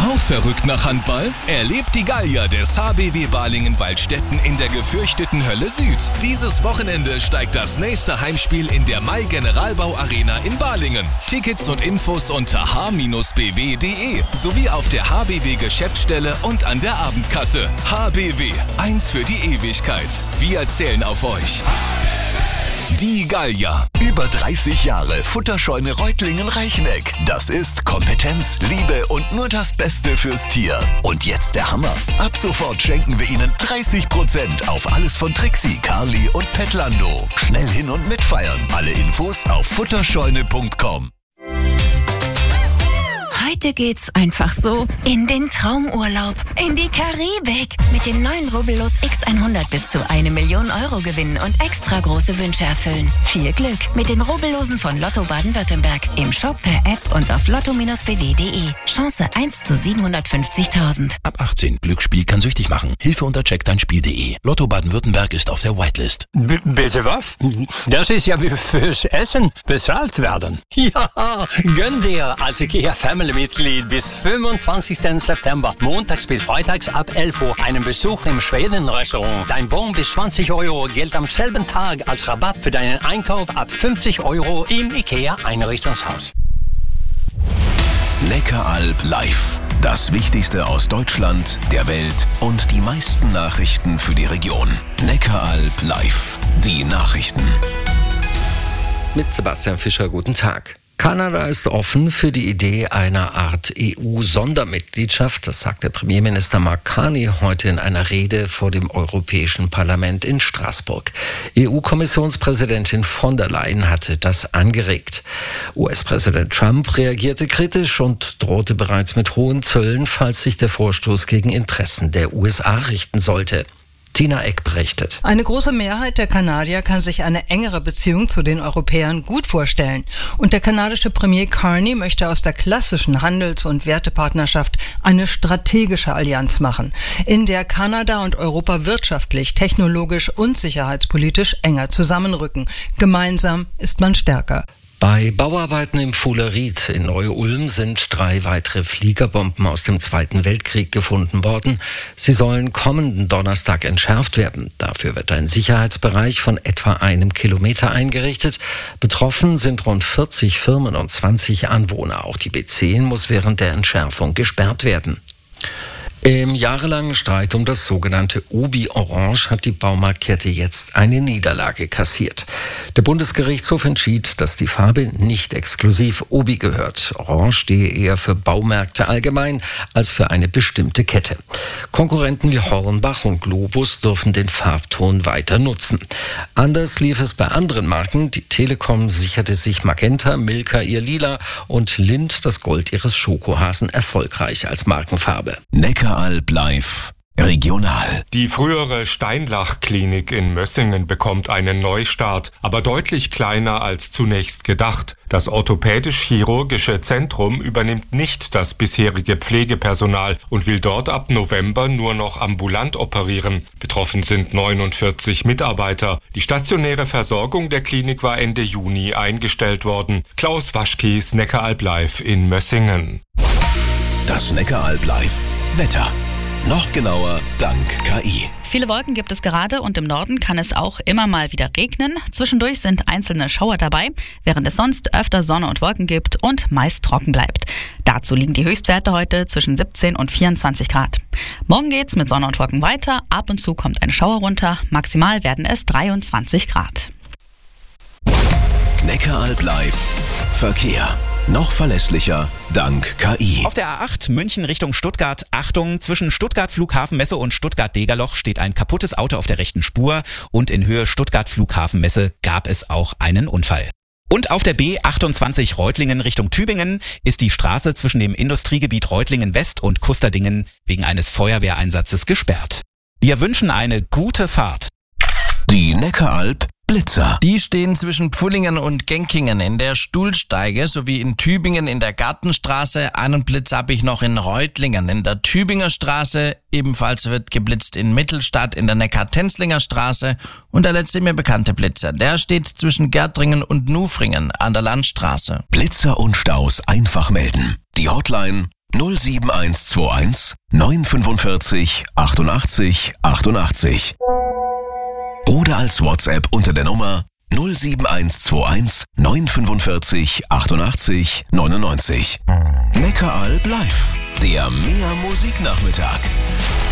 Auch verrückt nach Handball? Erlebt die Gallier des HBW Balingen-Waldstätten in der gefürchteten Hölle Süd. Dieses Wochenende steigt das nächste Heimspiel in der Mai Generalbau Arena in Balingen. Tickets und Infos unter h-bw.de sowie auf der HBW Geschäftsstelle und an der Abendkasse. HBW, eins für die Ewigkeit. Wir zählen auf euch. Die Gallier. Über 30 Jahre Futterscheune Reutlingen-Reichneck. Das ist Kompetenz, Liebe und nur das Beste fürs Tier. Und jetzt der Hammer. Ab sofort schenken wir Ihnen 30% auf alles von Trixie, Carly und Petlando. Schnell hin und mitfeiern. Alle Infos auf futterscheune.com. Heute geht's einfach so in den Traumurlaub, in die Karibik. Mit den neuen Rubbellos X100 bis zu 1 Million Euro gewinnen und extra große Wünsche erfüllen. Viel Glück mit den Rubbellosen von Lotto Baden-Württemberg. Im Shop, per App und auf lotto-bw.de. Chance 1 zu 750.000. Ab 18. Glücksspiel kann süchtig machen. Hilfe unter checkdeinspiel.de. Lotto Baden-Württemberg ist auf der Whitelist. Bitte was? Das ist ja wie fürs Essen bezahlt werden. Ja, gönn dir als IKEA Family-Mitglied bis 25. September, montags bis freitags ab 11 Uhr, einen Besuch im Schweden-Restaurant. Dein Bon bis 20 Euro gilt am selben Tag als Rabatt für deinen Einkauf ab 50 Euro im IKEA-Einrichtungshaus. Neckaralb live. Das Wichtigste aus Deutschland, der Welt und die meisten Nachrichten für die Region. Neckaralb live. Die Nachrichten. Mit Sebastian Fischer, guten Tag. Kanada ist offen für die Idee einer Art EU-Sondermitgliedschaft, das sagte Premierminister Mark Carney heute in einer Rede vor dem Europäischen Parlament in Straßburg. EU-Kommissionspräsidentin von der Leyen hatte das angeregt. US-Präsident Trump reagierte kritisch und drohte bereits mit hohen Zöllen, falls sich der Vorstoß gegen Interessen der USA richten sollte. Tina Eck berichtet. Eine große Mehrheit der Kanadier kann sich eine engere Beziehung zu den Europäern gut vorstellen. Und der kanadische Premier Carney möchte aus der klassischen Handels- und Wertepartnerschaft eine strategische Allianz machen, in der Kanada und Europa wirtschaftlich, technologisch und sicherheitspolitisch enger zusammenrücken. Gemeinsam ist man stärker. Bei Bauarbeiten im Fuhleried in Neu-Ulm sind 3 weitere Fliegerbomben aus dem Zweiten Weltkrieg gefunden worden. Sie sollen kommenden Donnerstag entschärft werden. Dafür wird ein Sicherheitsbereich von etwa 1 Kilometer eingerichtet. Betroffen sind rund 40 Firmen und 20 Anwohner. Auch die B10 muss während der Entschärfung gesperrt werden. Im jahrelangen Streit um das sogenannte Obi Orange hat die Baumarktkette jetzt eine Niederlage kassiert. Der Bundesgerichtshof entschied, dass die Farbe nicht exklusiv Obi gehört. Orange stehe eher für Baumärkte allgemein als für eine bestimmte Kette. Konkurrenten wie Hornbach und Globus dürfen den Farbton weiter nutzen. Anders lief es bei anderen Marken. Die Telekom sicherte sich Magenta, Milka ihr Lila und Lindt das Gold ihres Schokohasen erfolgreich als Markenfarbe. Neckaralb live. Regional. Die frühere Steinlach-Klinik in Mössingen bekommt einen Neustart, aber deutlich kleiner als zunächst gedacht. Das orthopädisch-chirurgische Zentrum übernimmt nicht das bisherige Pflegepersonal und will dort ab November nur noch ambulant operieren. Betroffen sind 49 Mitarbeiter. Die stationäre Versorgung der Klinik war Ende Juni eingestellt worden. Klaus Waschkies, Neckaralb live in Mössingen. Das Neckaralb live. Wetter. Noch genauer dank KI. Viele Wolken gibt es gerade und im Norden kann es auch immer mal wieder regnen. Zwischendurch sind einzelne Schauer dabei, während es sonst öfter Sonne und Wolken gibt und meist trocken bleibt. Dazu liegen die Höchstwerte heute zwischen 17 und 24 Grad. Morgen geht's mit Sonne und Wolken weiter. Ab und zu kommt ein Schauer runter. Maximal werden es 23 Grad. Neckaralb live. Verkehr. Noch verlässlicher dank KI. Auf der A8 München Richtung Stuttgart. Achtung, zwischen Stuttgart Flughafenmesse und Stuttgart-Degerloch steht ein kaputtes Auto auf der rechten Spur und in Höhe Stuttgart Flughafenmesse gab es auch einen Unfall. Und auf der B28 Reutlingen Richtung Tübingen ist die Straße zwischen dem Industriegebiet Reutlingen West und Kusterdingen wegen eines Feuerwehreinsatzes gesperrt. Wir wünschen eine gute Fahrt. Die Neckaralb Blitzer. Die stehen zwischen Pfullingen und Genkingen in der Stuhlsteige sowie in Tübingen in der Gartenstraße. Einen Blitz habe ich noch in Reutlingen in der Tübinger Straße. Ebenfalls wird geblitzt in Mittelstadt in der Neckar-Tenzlinger Straße. Und der letzte mir bekannte Blitzer, der steht zwischen Gärtringen und Nufringen an der Landstraße. Blitzer und Staus einfach melden. Die Hotline 07121 945 88 88. Oder als WhatsApp unter der Nummer 07121 945 88 99. Neckaralb live, der Mehr Musiknachmittag.